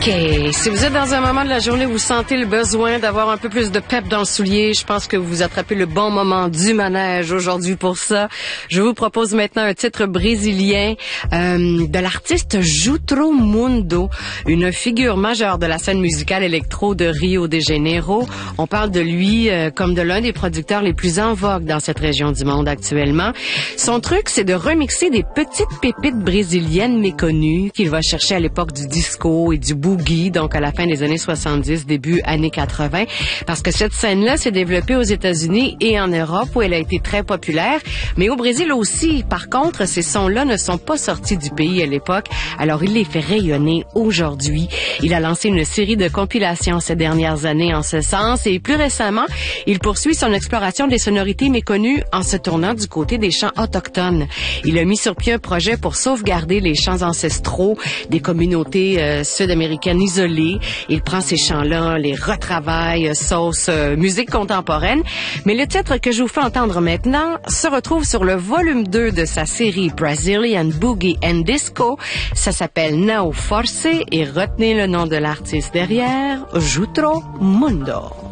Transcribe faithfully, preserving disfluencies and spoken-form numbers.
OK. Si vous êtes dans un moment de la journée où vous sentez le besoin d'avoir un peu plus de pep dans le soulier, je pense que vous attrapez le bon moment du manège aujourd'hui pour ça. Je vous propose maintenant un titre brésilien euh, de l'artiste Jutro Mundo, une figure majeure de la scène musicale électro de Rio de Janeiro. On parle de lui euh, comme de l'un des producteurs les plus en vogue dans cette région du monde actuellement. Son truc, c'est de remixer des petites pépites brésiliennes méconnues qu'il va chercher à l'époque du disco et du boogie, donc à la fin des années soixante-dix, début années quatre-vingts, parce que cette scène-là s'est développée aux États-Unis et en Europe où elle a été très populaire, mais au Brésil aussi. Par contre, ces sons-là ne sont pas sortis du pays à l'époque, alors il les fait rayonner aujourd'hui. Il a lancé une série de compilations ces dernières années en ce sens et plus récemment, il poursuit son exploration des sonorités méconnues en se tournant du côté des chants autochtones. Il a mis sur pied un projet pour sauvegarder les chants ancestraux des communautés euh, sud-américaines isolées. Il prend ces chants-là, les retravaille, euh, sauce euh, musique contemporaine. Mais le titre que je vous fais entendre maintenant se retrouve sur le volume deux de sa série Brazilian Boogie and Disco. Ça s'appelle Now Force et retenez le nom de l'artiste derrière, Jutro Mundo.